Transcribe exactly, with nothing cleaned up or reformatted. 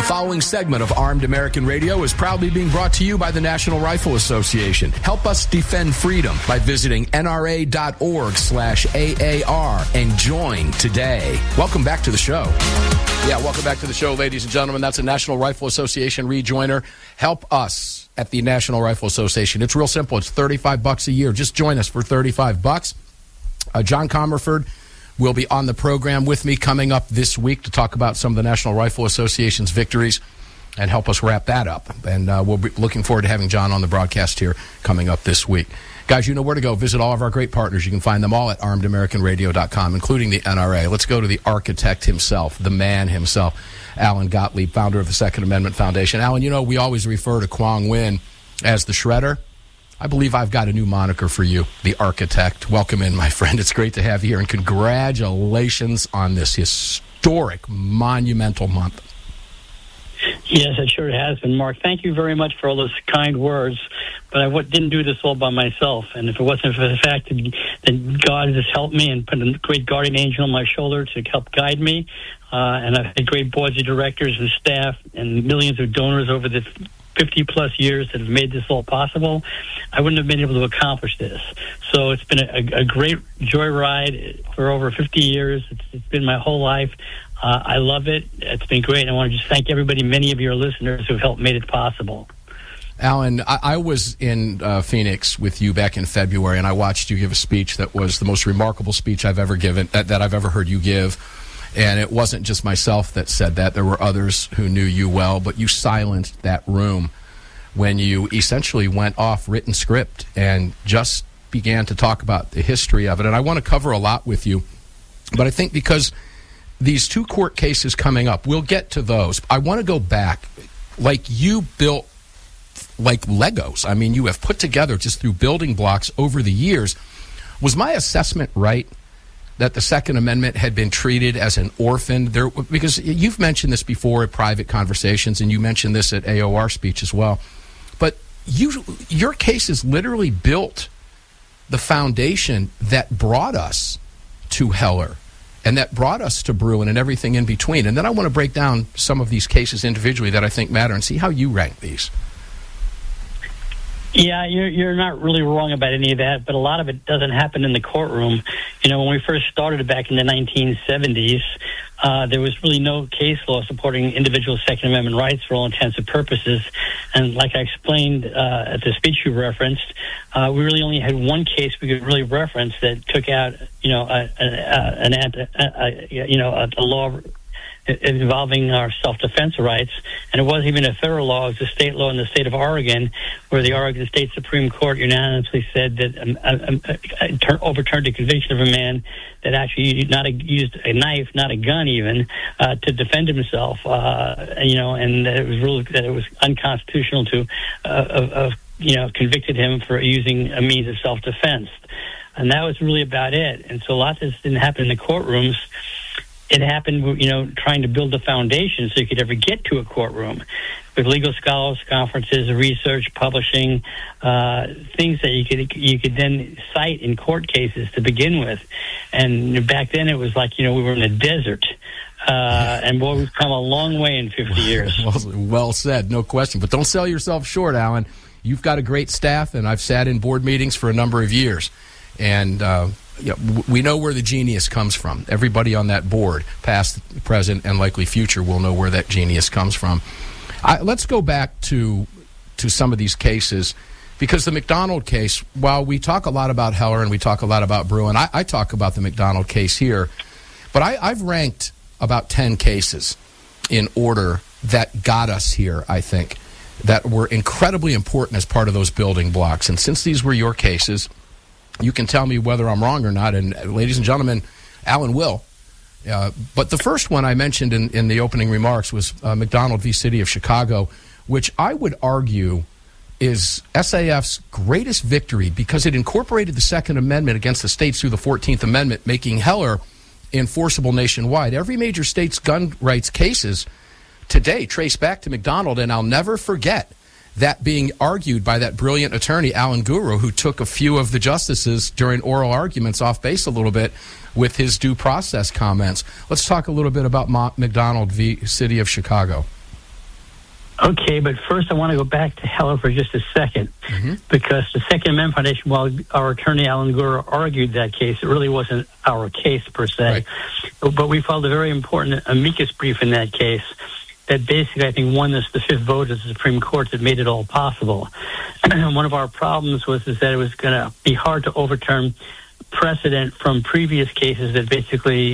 following segment of Armed American Radio is proudly being brought to you by the National Rifle Association. Help us defend freedom by visiting nra.org slash AAR and join today. Welcome back to the show. Yeah, welcome back to the show, ladies and gentlemen. That's a National Rifle Association rejoiner. Help us at the National Rifle Association. It's real simple. It's thirty-five bucks a year. Just join us for thirty-five bucks. Uh, John Comerford will be on the program with me coming up this week to talk about some of the National Rifle Association's victories and help us wrap that up. And uh, we'll be looking forward to having John on the broadcast here coming up this week. Guys, you know where to go. Visit all of our great partners. You can find them all at armed american radio dot com, including the N R A. Let's go to the architect himself, the man himself, Alan Gottlieb, founder of the Second Amendment Foundation. Alan, you know, we always refer to Quang Nguyen as the Shredder. I believe I've got a new moniker for you, the architect. Welcome in, my friend. It's great to have you here, and congratulations on this historic, monumental month. Yes, it sure has been, Mark. Thank you very much for all those kind words, but I w- didn't do this all by myself, and if it wasn't for the fact that, that God has helped me and put a great guardian angel on my shoulder to help guide me, uh, and I've had great boards of directors and staff and millions of donors over the fifty-plus years that have made this all possible, I wouldn't have been able to accomplish this. So it's been a, a great joyride for over fifty years. It's, it's been my whole life. Uh, I love it. It's been great. I want to just thank everybody, many of your listeners who have helped made it possible. Alan, I, I was in uh, Phoenix with you back in February, and I watched you give a speech that was the most remarkable speech I've ever given, that, that I've ever heard you give. And it wasn't just myself that said that. There were others who knew you well, but you silenced that room when you essentially went off written script and just began to talk about the history of it. And I want to cover a lot with you, but I think because these two court cases coming up, we'll get to those. I want to go back. Like, you built like Legos. I mean, you have put together just through building blocks over the years. Was my assessment right that the Second Amendment had been treated as an orphan? There, because you've mentioned this before at private conversations, and you mentioned this at A O R speech as well. But you, your cases literally built the foundation that brought us to Heller and that brought us to Bruen and everything in between. And then I want to break down some of these cases individually that I think matter and see how you rank these. Yeah, you're you're not really wrong about any of that, but a lot of it doesn't happen in the courtroom. You know, when we first started back in the nineteen seventies, uh, there was really no case law supporting individual Second Amendment rights for all intents and purposes. And like I explained uh, at the speech you referenced, uh, we really only had one case we could really reference that took out, you know, a, a, a, an a, a, you know a, a law involving our self-defense rights, and it wasn't even a federal law. It was a state law in the state of Oregon, where the Oregon State Supreme Court unanimously said that um, um, uh, overturned a conviction of a man that actually not a, used a knife, not a gun even, uh, to defend himself. Uh, you know, and that it was ruled that it was unconstitutional to, uh, of, of, you know, convicted him for using a means of self-defense, and that was really about it. And so a lot of this didn't happen in the courtrooms. It happened, you know, trying to build a foundation so you could ever get to a courtroom with legal scholars, conferences, research, publishing, uh, things that you could you could then cite in court cases to begin with. And back then it was like, you know, we were in a desert. Uh, and boy, we've come a long way in fifty years. Well, well said, no question. But don't sell yourself short, Alan. You've got a great staff, and I've sat in board meetings for a number of years. And uh, yeah, we know where the genius comes from. Everybody on that board, past, present, and likely future, will know where that genius comes from. I, let's go back to to some of these cases, because the McDonald case, while we talk a lot about Heller and we talk a lot about Bruen, I, I talk about the McDonald case here, but I, I've ranked about ten cases in order that got us here, I think, that were incredibly important as part of those building blocks. And since these were your cases, you can tell me whether I'm wrong or not, and ladies and gentlemen, Alan will. Uh, but the first one I mentioned in, in the opening remarks was uh, McDonald v. City of Chicago, which I would argue is S A F's greatest victory because it incorporated the Second Amendment against the states through the fourteenth Amendment, making Heller enforceable nationwide. Every major state's gun rights cases today trace back to McDonald, and I'll never forget that being argued by that brilliant attorney, Alan Guru, who took a few of the justices during oral arguments off base a little bit with his due process comments. Let's talk a little bit about McDonald v. City of Chicago. Okay, but first I want to go back to Heller for just a second, mm-hmm. because the Second Amendment Foundation, while our attorney Alan Gura argued that case, it really wasn't our case per se. Right. But, but we filed a very important amicus brief in that case that basically, I think, won us the fifth vote of the Supreme Court that made it all possible. One of our problems was is that it was going to be hard to overturn precedent from previous cases that basically